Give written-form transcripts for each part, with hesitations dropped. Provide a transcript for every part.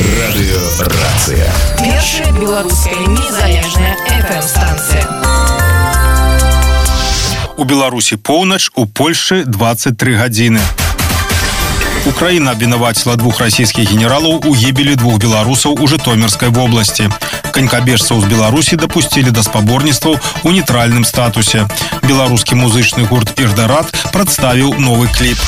Радыёрацыя. Першая беларуская незалежная FM-станцыя. У Беларусі поўнач, у Польшы 23 гадзіны. Украіна абвінаваціла двух расійскіх генералаў у гібелі двух беларусаў у Жытомірскай вобласці. Канькабежцаў з Беларусі дапусцілі да спаборніцтваў у нейтральным статусе. Беларускі музычны гурт «Ірдарат» прадставіў новы кліп.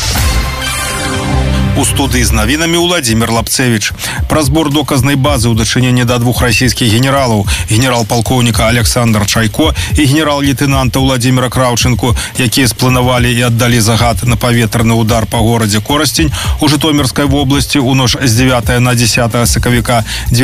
У студыі з навінамі Уладзімір Лапцевіч. Пра збор доказнай базы ў дачыненні да двух расійскіх генералаў, генерал-палкоўніка Александра Чайко і генерал-лейтенанта Владзіміра Краўчынку, якія спланавалі і аддалі загад на паветраны удар па горадзе Корастень у Жытомірскай вобласці ў ноч з 9 на 10 сакавіка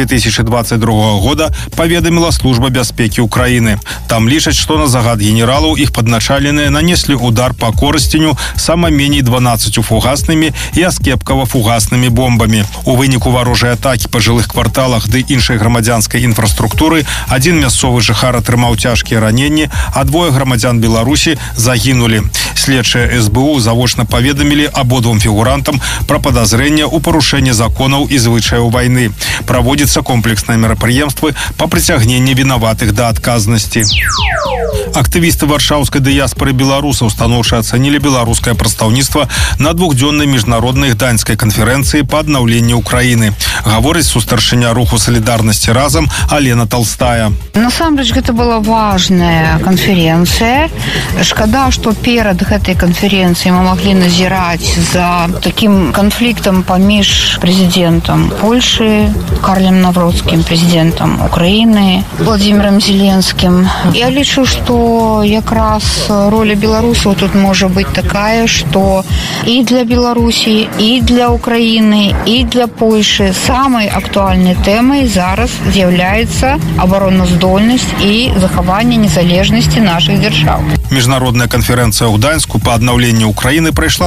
2022 года, паведаміла Служба бяспекі Украіны. Там лічаць, што на загад генералаў іх падначаленыя нанеслі удар па Корастеню сама меней 12 фугаснымі і аскепкава-фугаснымі бомбамі. У выніку варожай атакі па жылых кварталах ды іншай грамадзянскай інфраструктуры адзін мясцовы жыхар атрымаў цяжкія раненні, а двое грамадзян Беларусі загінулі. Следчыя СБУ завочна паведамілі абодвум фігурантам пра падазрэнне ў парушэнні законаў і звычаяў вайны. Праводзіцца комплексныя мерапрыемствы па прыцягненні вінаватых да адказнасці. Актывісты варшаўскай дыяспоры беларусаў станоўча ацанілі беларускае прадстаўніцтва на двухдзённай міжнароднай гданьскай канферэнцыі па аднаўленні Украіны. Гаворыць сустаршыня руху салідарнасці разам Алена Толстая. Насамрэч, гэта была важная канферэнцыя. Шкада, што перад гэтай канферэнцыяй мы маглі назіраць за такім канфліктам паміж прэзідэнтам Польшы Карлем Навроцкім, прэзідэнтам Украіны Владзімірам Зеленскім. Я лічу, што якраз роля беларусаў тут можа быць такая, што і для Беларусі, і для Украіны, і для Польшы самай актуальнай тэмай зараз з'яўляецца абароназдольнасць і захаванне незалежнасці нашых дзяржаў. Міжнародная канферэнцыя ў Гданьску па аднаўленні Украіны прайшла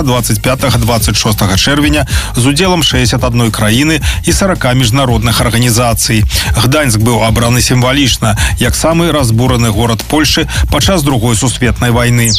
25-26 чэрвеня з удзелам 61 краіны і 40 міжнародных арганізацый. Гданьск быў абраны сімвалічна, як самы разбураны горад Польшы падчас Другой сусветнай вайны.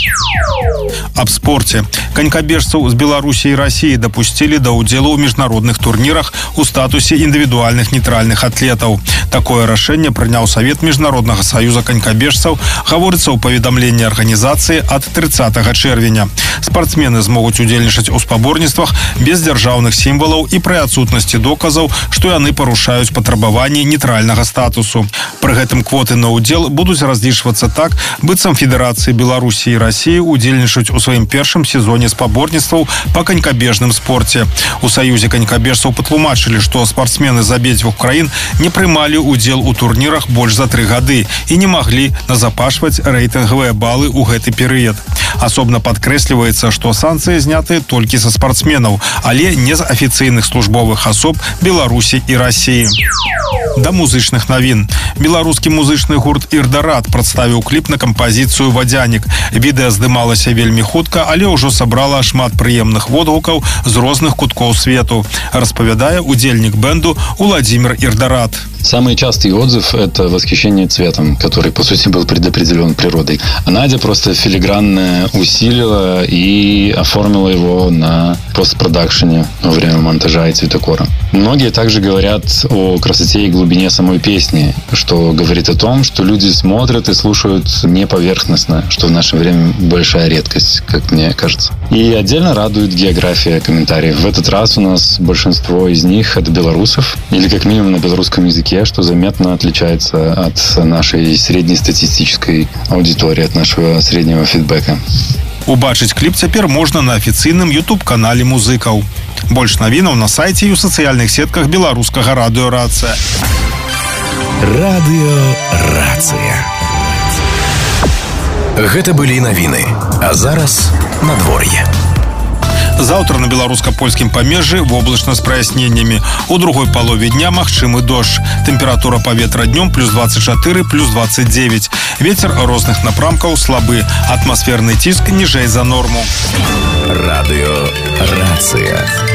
Аб спорце. Канькабежцаў з Беларусі і Расіі дапусцілі да ўдзелу ў міжнародных турнірах у статусе індывідуальных нейтральных атлетаў. Такое рашэнне прыняў Савет міжнароднага саюза канькабежцаў, гаворыцца ў паведамленні арганізацыі ад 30 чэрвеня. Спартсмены змогуць удзельнічаць у спаборніцтвах без дзяржаўных сімвалаў і пры адсутнасці доказаў, што яны парушаюць патрабаванні нейтральнага статусу. Пры гэтым квоты на ўдзел будуць разлічвацца так, быццам Федэрацыі Беларусі і Расіі удзельнічаюць у сваім першым сезоне спаборніцтваў па канькабежным спорце. У саюзе канькабежцаў патлумачылі, што спартсмены з абедзвюх краін не прымалі удзел у турнірах больш за 3 гады і не маглі назапашваць рэйтынгавыя балы ў гэты перыяд. Асобна падкрэсліваецца, што санкцыі знятыя толькі са спартсменаў, але не з афіцыйных службовых асоб Беларусі і Расіі. Да музычных навін. Беларускі музычны гурт «Ірдарат» прадставіў кліп на кампазіцыю «Вадзянік». Відэа здымалася вельмі хутка, але ўжо сабрала шмат прыемных водгукаў з розных куткоў свету, распавядае удзельнік бэнду Уладзімір Ірдарат. Самый частый отзыв – это восхищение цветом, который, по сути, был предопределен природой. А Надя просто филигранно усилила и оформила его на постпродакшене во время монтажа и цветокора. Многие также говорят о красоте и глубине самой песни, что говорит о том, что люди смотрят и слушают не поверхностно, что в наше время большая редкость, как мне кажется. И отдельно радует география комментариев. В этот раз у нас большинство из них – это белорусов, или как минимум на белорусском языке, что заметно отличается от нашей среднестатистической аудитории, от нашего среднего фидбэка. Убачыць кліп цяпер можна на афіцыйным YouTube-канале музыкаў. Больш навінаў на сайце і ў сацыяльных сетках беларускага радыёрацыя. Радыёрацыя. Гэта былі навіны. А зараз надвор'е. Заўтра на беларуска-польскім памежжы воблачна з праясненнямі. У другой палове дня магчымы дождж. Тэмпература паветра днём плюс 24, плюс 29. Вецер розных напрамкаў слабы. Атмасферны ціск ніжэй за норму. Радыёрацыя.